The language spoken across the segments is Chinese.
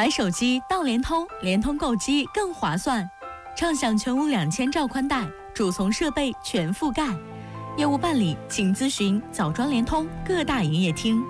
买手机到联通，联通购机更划算，畅享全屋2000兆宽带，主从设备全覆盖。业务办理请咨询枣庄联通各大营业厅。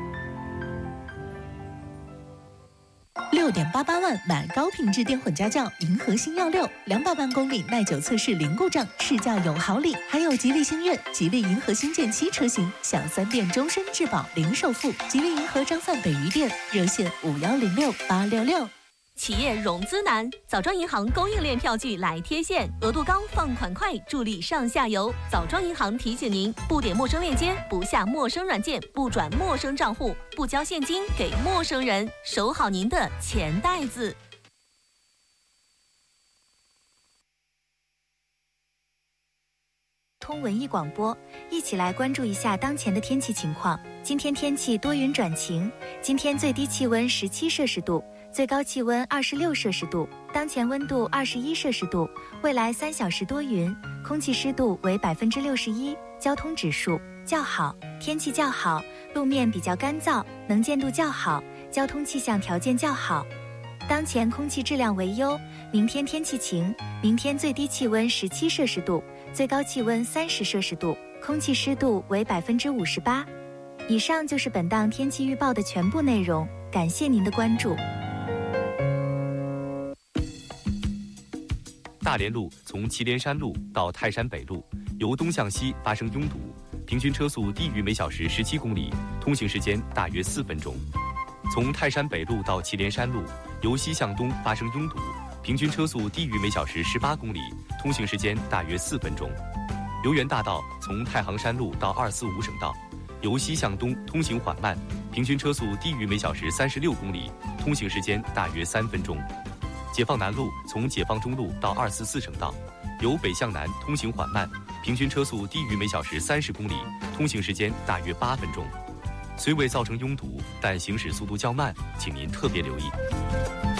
6.88万买高品质电混家轿，银河星耀6，200万公里耐久测试零故障，试驾有好礼，还有吉利星越、吉利银河星舰7车型，享3电终身质保零首付。吉利银河张范北余店热线5106-866。 企业融资难，枣庄银行供应链票据来贴现，额度高，放款快，助力上下游。枣庄银行提醒您：不点陌生链接，不下陌生软件，不转陌生账户，不交现金给陌生人，守好您的钱袋子。 通文艺广播，一起来关注一下当前的天气情况。今天天气多云转晴，今天最低气温17摄氏度，最高气温26摄氏度，当前温度21摄氏度。未来3小时多云，空气湿度为61%，交通指数较好，天气较好，路面比较干燥，能见度较好，交通气象条件较好。当前空气质量为优，明天天气晴，明天最低气温17摄氏度，最高气温30摄氏度，空气湿度为58%。以上就是本档天气预报的全部内容，感谢您的关注。 大连路从祁连山路到泰山北路，由东向西发生拥堵，平均车速低于每小时17公里，通行时间大约4分钟。从泰山北路到祁连山路，由西向东发生拥堵，平均车速低于每小时18公里，通行时间大约4分钟。游园大道从太行山路到245省道，由西向东通行缓慢，平均车速低于每小时36公里，通行时间大约3分钟。解放南路从解放中路到244省道，由北向南通行缓慢，平均车速低于每小时30公里，通行时间大约8分钟。虽未造成拥堵，但行驶速度较慢，请您特别留意。